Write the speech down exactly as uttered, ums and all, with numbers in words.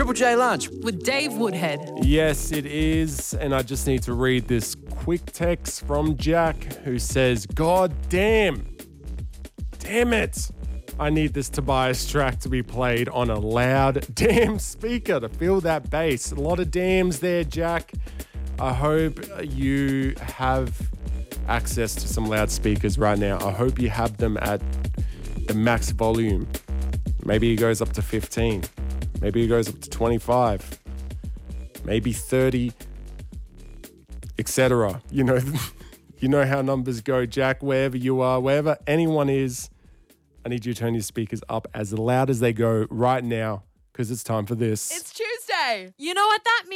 Triple J Lunch. With Dave Woodhead. Yes, it is. And I just need to read this quick text from Jack who says, God damn, damn it. I need this Tobias track to be played on a loud damn speaker to feel that bass. A lot of dams there, Jack. I hope you have access to some loudspeakers right now. I hope you have them at the max volume. Maybe it goes up to fifteen. Maybe it goes up to twenty-five. Maybe thirty, et cetera. You know, you know how numbers go, Jack. Wherever you are, wherever anyone is, I need you to turn your speakers up as loud as they go right now because it's time for this. It's Tuesday. You know what that means?